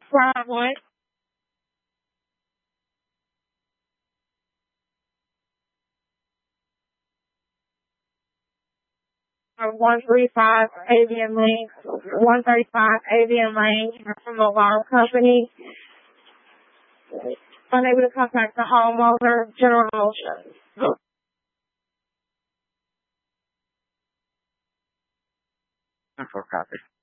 Probably. 135 Avian Lane, 135 Avian Lane from the alarm company. Unable to contact the homeowner, General Motion. For copy.